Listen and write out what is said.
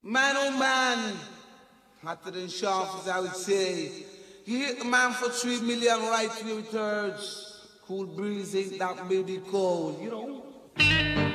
Man, oh man, hotter than sharp, as I would say. You hit the man for 3 million right where it hurts. Cool breeze ain't that baby cold, you know.